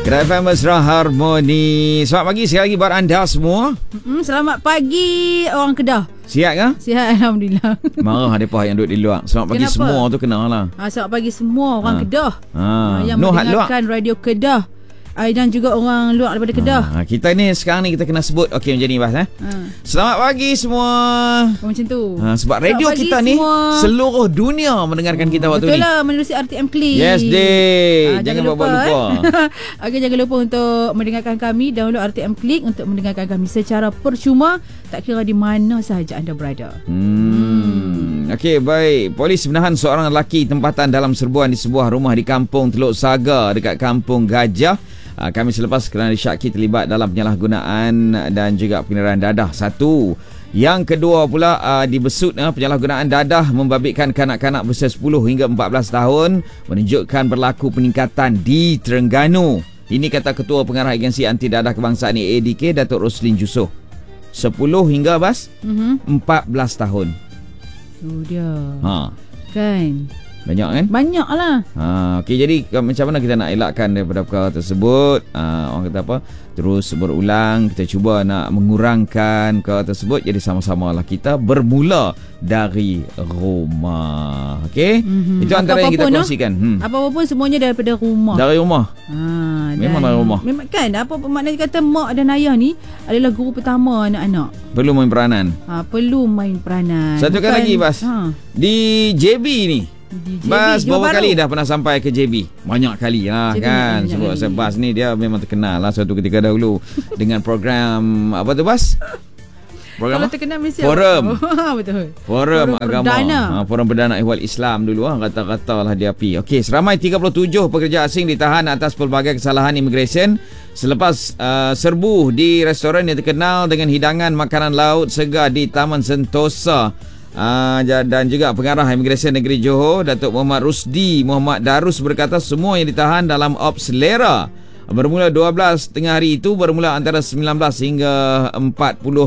Kedai Famous Harmoni. Selamat pagi sekali lagi buat anda semua. Selamat pagi orang Kedah. Sihat ke? Sihat, Alhamdulillah. Marah mereka yang duduk di luar. Selamat pagi Kenapa? semua tu kenal lah. Selamat pagi semua orang Kedah. Yang Nuhat mendengarkan radio Kedah. Dan juga orang luar daripada Kedah. Kita ni sekarang ni kita kena sebut okey macam ni Bas Selamat pagi semua. Macam tu. Sebab radio kita ni semua. seluruh dunia mendengarkan kita waktu Betul ni. lah, menerusi RTM Klik. Yes day. Jangan buat lupa. Okey, jangan lupa untuk mendengarkan kami. Download RTM Klik untuk mendengarkan kami secara percuma, tak kira di mana sahaja anda berada. Okey, baik. Polis menahan seorang lelaki tempatan dalam serbuan di sebuah rumah di Kampung Teluk Saga dekat Kampung Gajah. Kami selepas kerana disyaki terlibat dalam penyalahgunaan dan juga pengenalan dadah. Satu. Yang kedua pula dibesut penyalahgunaan dadah membabitkan kanak-kanak berusia 10 hingga 14 tahun, menunjukkan berlaku peningkatan di Terengganu. Ini kata Ketua Pengarah Agensi Anti Dadah Kebangsaan ADK, Datuk Roslin Jusoh. 10 hingga 14 tahun. Tu dia. Kan? Banyak kan? Banyak lah. Okey, jadi macam mana kita nak elakkan daripada perkara tersebut? Orang kata apa? Terus berulang. Kita cuba nak mengurangkan perkara tersebut. Jadi sama-sama lah kita bermula dari rumah. Okey? Itu antara yang kita kongsikan. Apa-apa pun semuanya daripada rumah. Dari rumah. Memang dari rumah. Memang kan, apa maknanya kata mak dan ayah ni adalah guru pertama anak-anak. Perlu main peranan. Perlu main peranan. Satu kali lagi Bas. Di JB ni. Bas berapa kali dah pernah sampai ke JB? Banyak kali lah kan. Sebab Bas ni dia memang terkenal lah suatu ketika dahulu dengan program apa tu Bas? Program kalau terkenal Malaysia Forum. Betul. Forum agama. Perdana. Forum Perdana Ihwal Islam dulu kata-kata lah dia pi. Okey, seramai 37 pekerja asing ditahan atas pelbagai kesalahan imigresen selepas serbu di restoran yang terkenal dengan hidangan makanan laut segar di Taman Sentosa. Dan juga Pengarah Imigresen Negeri Johor, Datuk Muhammad Rusdi Muhammad Darus berkata semua yang ditahan dalam Ops Lera bermula 12 tengah hari itu bermula antara 19 hingga 40